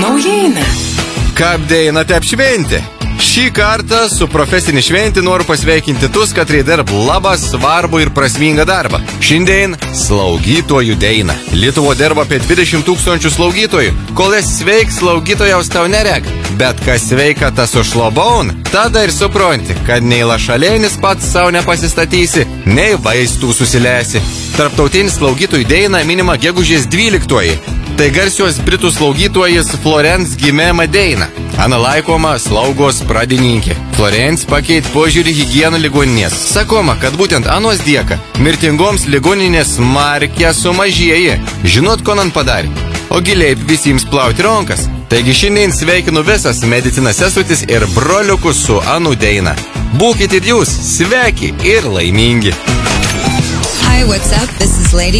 naujiena. Kaip deinate apšventi? Šį kartą su profesinį šventį noriu pasveikinti tus, katrie dirb labą, svarbų ir prasmingą darbą. Šiandien slaugytojų deina. Lietuvo dirba apie 20 000 slaugytojų. Kol esi sveik, slaugytojaus tau nereg. Bet kas sveika, tas užlobaun, tada ir supranti, kad nei lašalėnis pats savo nepasistatysi, nei vaistų susilesi. Tarptautinis slaugytojų deina minima gegužės 12. Tai garsios britų slaugytojas Florence gimė Madeina. Ana laikoma slaugos pradininkė. Florence pakeit požiūrį higienų ligoninės. Sakoma, kad būtent anos dėka mirtingoms ligoninės smarkiai sumažėja. Žinot, ko man padarė? O giliai visiems plauti rankas. Taigi šiandien sveikinu visas medicinos sesutis ir broliukus su Anu Deina. Būkit ir jūs sveiki ir laimingi. Hi, what's up? This is Lady